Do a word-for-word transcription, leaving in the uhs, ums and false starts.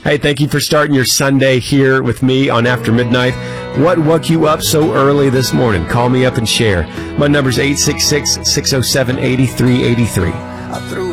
Hey, thank you for starting your Sunday here with me on After Midnight. What woke you up so early this morning? Call me up and share. My number's eight six six, six oh seven, eight three eight three.